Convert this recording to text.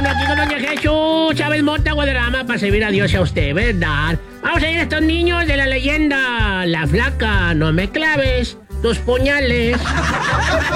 Bueno, aquí con doña Jesús Chávez Mota, Guadarrama, para servir a Dios y a usted, ¿verdad? Vamos a ir a estos niños de la leyenda. La flaca, no me claves tus puñales.